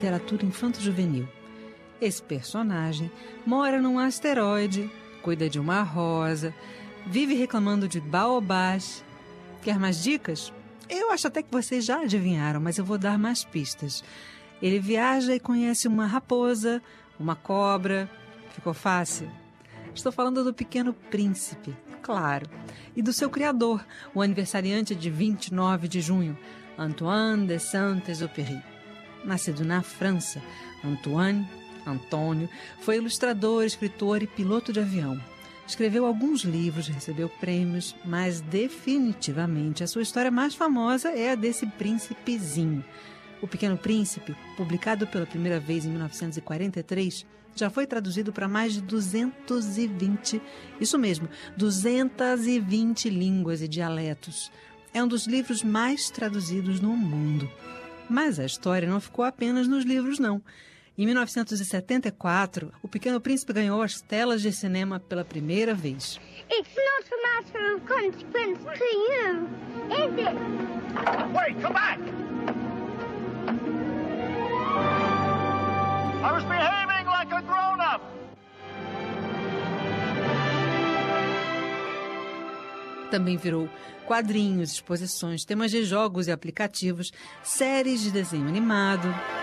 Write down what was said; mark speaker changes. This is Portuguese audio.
Speaker 1: literatura infanto-juvenil. Esse personagem mora num asteroide, cuida de uma rosa, vive reclamando de baobás. Quer mais dicas? Eu acho até que vocês já adivinharam, mas eu vou dar mais pistas. Ele viaja e conhece uma raposa, uma cobra. Ficou fácil? Estou falando do Pequeno Príncipe, claro, e do seu criador, o aniversariante de 29 de junho, Antoine de Saint-Exupéry. Nascido na França, Antônio, foi ilustrador, escritor e piloto de avião. Escreveu alguns livros, recebeu prêmios, mas definitivamente a sua história mais famosa é a desse príncipezinho. O Pequeno Príncipe, publicado pela primeira vez em 1943, já foi traduzido para mais de 220 línguas e dialetos. É um dos livros mais traduzidos no mundo. Mas a história não ficou apenas nos livros, não. Em 1974, o Pequeno Príncipe ganhou as telas de cinema pela primeira vez.
Speaker 2: It's not a matter of consequence to you, is it?
Speaker 3: Wait, come back! I was behaving like a grown-up!
Speaker 1: Também virou quadrinhos, exposições, temas de jogos e aplicativos, séries de desenho animado.